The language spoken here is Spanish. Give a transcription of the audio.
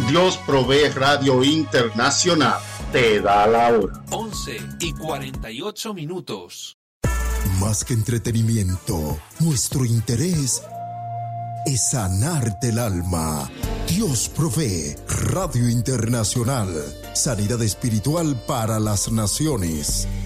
Dios Provee Radio Internacional te da la hora. 11:48. Más que entretenimiento, nuestro interés es sanarte el alma. Dios Provee Radio Internacional. Sanidad espiritual para las naciones.